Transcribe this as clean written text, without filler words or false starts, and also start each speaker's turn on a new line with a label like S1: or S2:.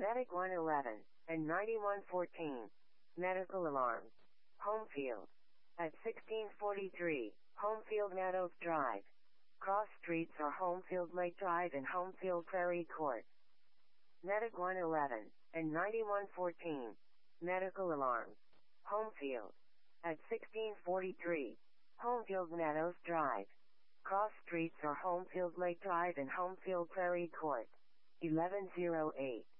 S1: Medic 111 and 9114. Medical alarms. Homefield. At 1643, Homefield Meadows Drive. Cross streets are Homefield Lake Drive and Homefield Prairie Court. Medic 111 and 9114. Medical alarms. Homefield. At 1643, Homefield Meadows Drive. Cross streets are Homefield Lake Drive and Homefield Prairie Court. 1108.